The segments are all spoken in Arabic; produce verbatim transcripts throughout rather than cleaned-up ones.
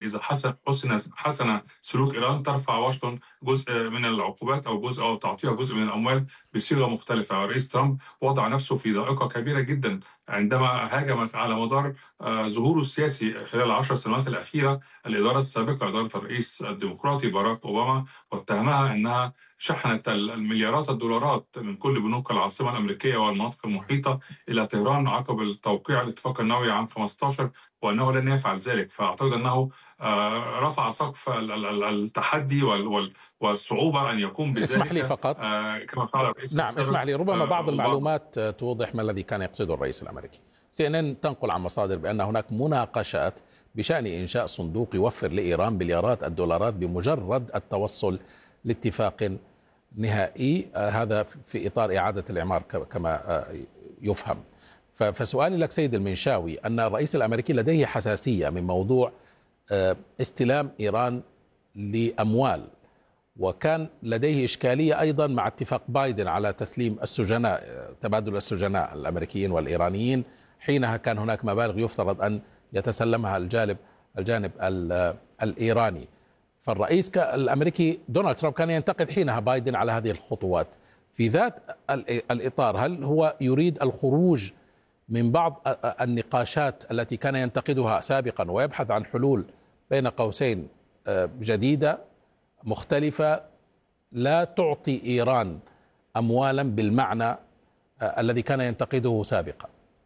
إذا حسن حسن حسن سلوك إيران ترفع واشنطن جزء من العقوبات أو جزء أو تعطيها جزء من الأموال بصيغة مختلفة. الرئيس ترامب وضع نفسه في ضائقة كبيرة جدا عندما هاجم على مدار آه، ظهوره السياسي خلال العشر سنوات الأخيرة الإدارة السابقة، إدارة الرئيس الديمقراطي باراك أوباما، واتهمها أنها شحنت المليارات الدولارات من كل بنوك العاصمة الأمريكية والمناطق المحيطة إلى طهران عقب توقيع الاتفاق النووي عام خمسة عشر، وأنه لن يفعل ذلك. فأعتقد أنه آه، رفع سقف ال- ال- ال- التحدي وال- وال- والصعوبة أن يقوم اسمح لي بذلك فقط. آه، كما فعل الرئيس نعم، اسمح السابق لي، ربما آه، بعض أوباما. المعلومات توضح ما الذي كان يقصده الرئيس الأمريكي. سي إن إن تنقل عن مصادر بأن هناك مناقشات بشأن إنشاء صندوق يوفر لإيران مليارات الدولارات بمجرد التوصل لاتفاق نهائي، هذا في إطار إعادة الإعمار كما يفهم. فسؤالي لك سيد المنشاوي، أن الرئيس الأمريكي لديه حساسية من موضوع استلام إيران لأموال، وكان لديه إشكالية أيضا مع اتفاق بايدن على تسليم السجناء، تبادل السجناء الأمريكيين والإيرانيين. حينها كان هناك مبالغ يفترض أن يتسلمها الجانب الجانب الإيراني. فالرئيس الأمريكي دونالد ترامب كان ينتقد حينها بايدن على هذه الخطوات. في ذات الإطار، هل هو يريد الخروج من بعض النقاشات التي كان ينتقدها سابقا ويبحث عن حلول بين قوسين جديدة مختلفة لا تعطي إيران أموالا بالمعنى الذي كان ينتقده سابقا؟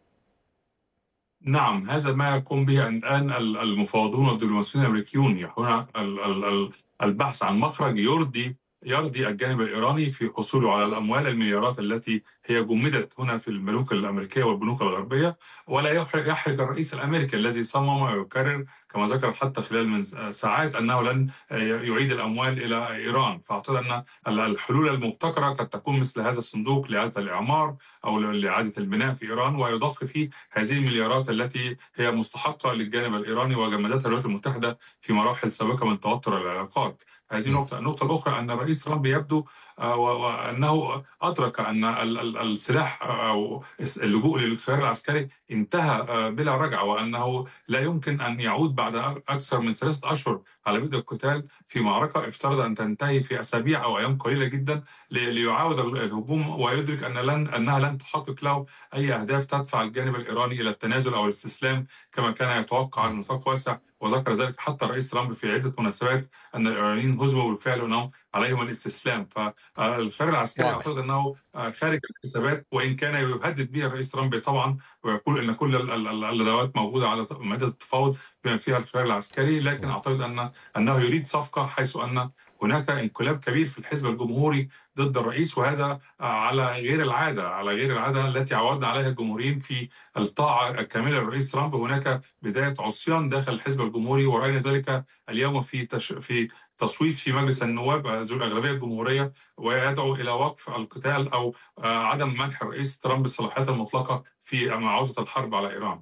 نعم، هذا ما يقوم به الآن المفاوضون والدبلوماسيون الأمريكيون. هنا البحث عن مخرج يرضي يرضي الجانب الإيراني في حصوله على الأموال المليارات التي هي جمدت هنا في البنوك الأمريكية والبنوك الغربية، ولا يحرج يحرج الرئيس الأمريكي الذي صمم ويكرر كما ذكر حتى خلال من ساعات أنه لن يعيد الأموال إلى إيران. فأعتقد أن الحلول المبتكرة قد تكون مثل هذا الصندوق لإعادة الإعمار أو لإعادة البناء في إيران، ويضخ فيه هذه المليارات التي هي مستحقة للجانب الإيراني وجمدتها الولايات المتحدة في مراحل سابقة من توتر العلاقات. هذه نقطة. النقطة الأخرى أن الرئيس ترامب يبدو وأنه أدرك أن السلاح أو اللجوء للخيار العسكري انتهى بلا رجعة، وأنه لا يمكن أن يعود بعد أكثر من ثلاثة أشهر على بدء القتال في معركة افترض أن تنتهي في أسابيع أو أيام قليلة جدا ليعاود الهجوم، ويدرك أن لن أنها لن تحقق له أي أهداف تدفع الجانب الإيراني إلى التنازل أو الاستسلام كما كان يتوقع على نطاق واسع. وذكر ذلك حتى الرئيس ترامب في عدة مناسبات أن الإيرانيين هزموا بالفعل وأنهم عليهم الاستسلام. فالخيار العسكري أعتقد أنه خارج الحسابات، وإن كان يهدد به الرئيس ترامب طبعا ويقول أن كل الأدوات موجودة على مائدة التفاوض بما فيها الخيار العسكري، لكن أعتقد أن أنه يريد صفقة حيث أن هناك انقلاب كبير في الحزب الجمهوري ضد الرئيس، وهذا على غير العادة على غير العادة التي عودنا عليها الجمهوريين في الطاعة الكاملة للرئيس ترامب. هناك بداية عصيان داخل الحزب الجمهوري، ورأينا ذلك اليوم في تش... في تصويت في مجلس النواب ذو الأغلبية الجمهورية، ويدعو إلى وقف القتال أو عدم منح الرئيس ترامب الصلاحيات المطلقة في عودة الحرب على إيران.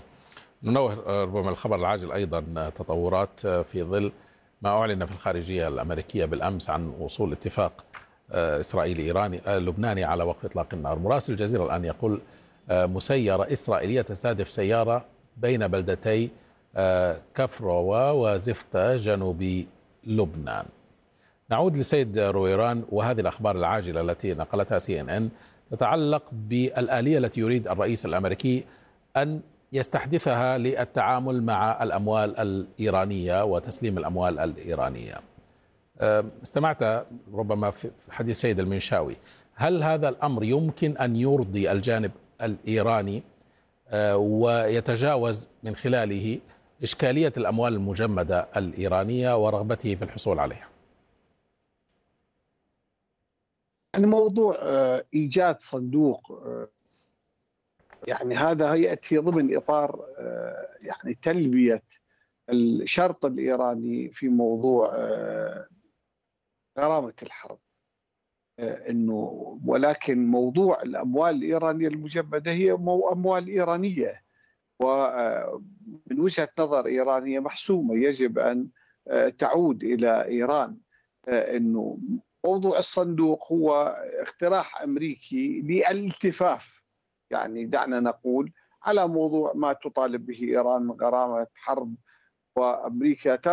ننوه ربما الخبر العاجل أيضا تطورات في ظل ما أعلن في الخارجية الأمريكية بالأمس عن وصول اتفاق إسرائيلي إيراني لبناني على وقف إطلاق النار. مراسل الجزيرة الآن يقول مسيرة إسرائيلية تستهدف سيارة بين بلدتي كفروا وزفتة جنوب لبنان. نعود لسيد رويران، وهذه الأخبار العاجلة التي نقلتها سي إن إن تتعلق بالآلية التي يريد الرئيس الأمريكي أن يستحدثها للتعامل مع الأموال الإيرانية وتسليم الأموال الإيرانية. استمعت ربما في حديث سيد المنشاوي، هل هذا الأمر يمكن أن يرضي الجانب الإيراني ويتجاوز من خلاله إشكالية الأموال المجمدة الإيرانية ورغبته في الحصول عليها؟ يعني موضوع إيجاد صندوق يعني هذا يأتي ضمن إطار يعني تلبية الشرط الإيراني في موضوع غرامة الحرب، إنه ولكن موضوع الأموال الإيرانية المجمدة هي أموال إيرانية ومن وجهة نظر إيرانية محسومة يجب أن تعود إلى إيران. إنه موضوع الصندوق هو اقتراح أمريكي للالتفاف، يعني دعنا نقول على موضوع ما تطالب به إيران من غرامة حرب، وأمريكا